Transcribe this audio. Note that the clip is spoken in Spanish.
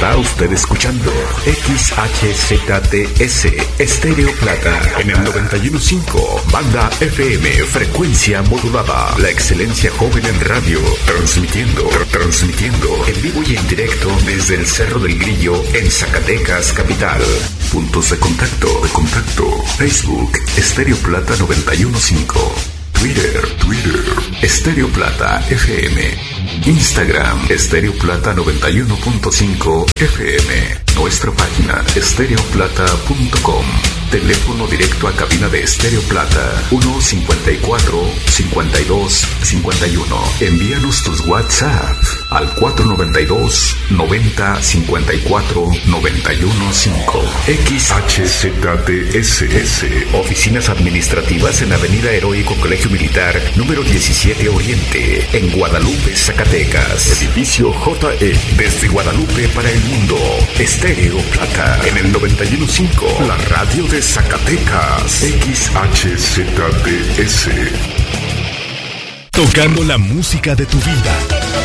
Está usted escuchando XHZTS Estéreo Plata en el 91.5 Banda FM, frecuencia modulada. La excelencia joven en radio, transmitiendo en vivo y en directo desde el Cerro del Grillo en Zacatecas capital. Puntos de contacto, Facebook Estéreo Plata 91.5, Twitter Estéreo Plata FM, Instagram Estéreo Plata 91.5 FM, nuestra página estereoplata.com, teléfono directo a cabina de Estéreo Plata 154-52-51. Envíanos tus WhatsApp al 492-90-54-91-5. XHZTSS. Oficinas administrativas en Avenida Heroico Colegio Militar número 17 Oriente, en Guadalupe, Zacatecas. Edificio JE, desde Guadalupe para el mundo. Estéreo Plata en el 91.5, la radio de Zacatecas. XHZTS. Tocando la música de tu vida.